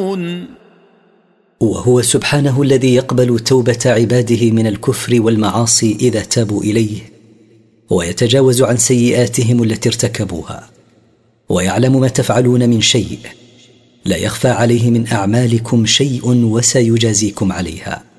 تعملون. وهو سبحانه الذي يقبل توبة عباده من الكفر والمعاصي إذا تابوا إليه، ويتجاوز عن سيئاتهم التي ارتكبوها، ويعلم ما تفعلون من شيء، لا يخفى عليه من أعمالكم شيء وسيجازيكم عليها.